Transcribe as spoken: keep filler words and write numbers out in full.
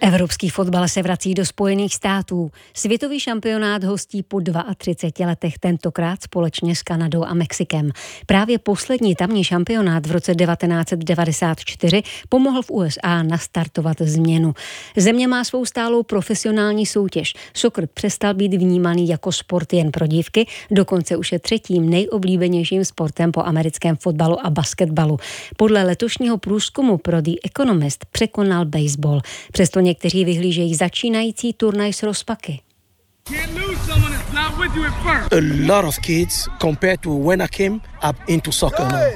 Evropský fotbal se vrací do Spojených států. Světový šampionát hostí po třiceti dvou letech, tentokrát společně s Kanadou a Mexikem. Právě poslední tamní šampionát v roce devatenáct set devadesát čtyři pomohl v U S A nastartovat změnu. Země má svou stálou profesionální soutěž. Soccer přestal být vnímaný jako sport jen pro dívky, dokonce už je třetím nejoblíbenějším sportem po americkém fotbalu a basketbalu. Podle letošního průzkumu pro The Economist překonal baseball. Přesto někteří vyhlížejí začínající turnaj s rozpaky. A lot of kids compared to when I came up into soccer now.